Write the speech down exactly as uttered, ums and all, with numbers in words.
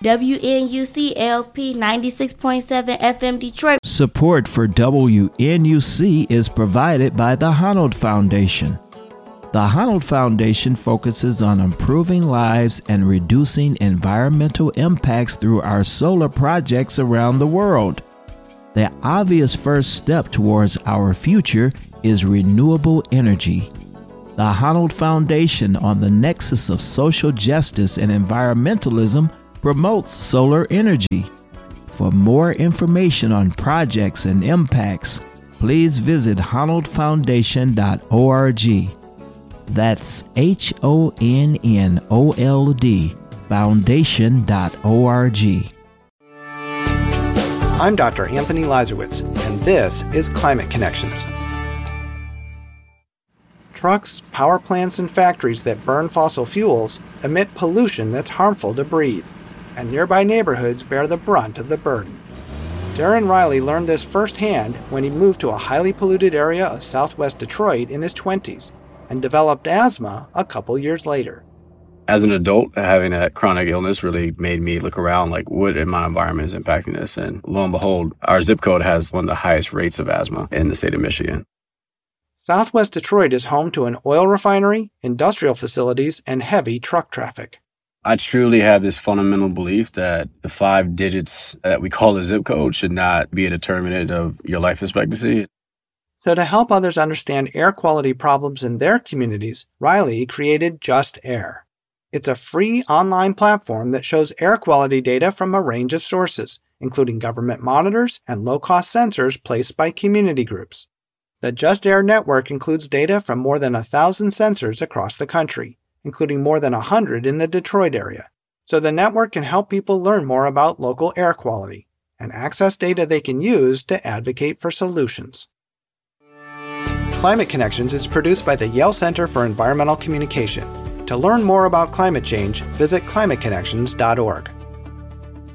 W N U C L P ninety-six point seven F M Detroit. Support for W N U C is provided by the Honnold Foundation. The Honnold Foundation focuses on improving lives and reducing environmental impacts through our solar projects around the world. The obvious first step towards our future is renewable energy. The Honnold Foundation, on the nexus of social justice and environmentalism, promotes solar energy. For more information on projects and impacts, please visit honnold foundation dot org. That's H O N N O L D foundation dot org. I'm Doctor Anthony Lazarowitz, and this is Climate Connections. Trucks, power plants, and factories that burn fossil fuels emit pollution that's harmful to breathe, and nearby neighborhoods bear the brunt of the burden. Darren Riley learned this firsthand when he moved to a highly polluted area of southwest Detroit in his twenties, and developed asthma a couple years later. As an adult, having a chronic illness really made me look around like what in my environment is impacting this. And lo and behold, our zip code has one of the highest rates of asthma in the state of Michigan. Southwest Detroit is home to an oil refinery, industrial facilities, and heavy truck traffic. I truly have this fundamental belief that the five digits that we call a zip code should not be a determinant of your life expectancy. So to help others understand air quality problems in their communities, Riley created Just Air. It's a free online platform that shows air quality data from a range of sources, including government monitors and low-cost sensors placed by community groups. The Just Air network includes data from more than a thousand sensors across the country, including more than a hundred in the Detroit area. So the network can help people learn more about local air quality and access data they can use to advocate for solutions. Climate Connections is produced by the Yale Center for Environmental Communication. To learn more about climate change, visit climate connections dot org.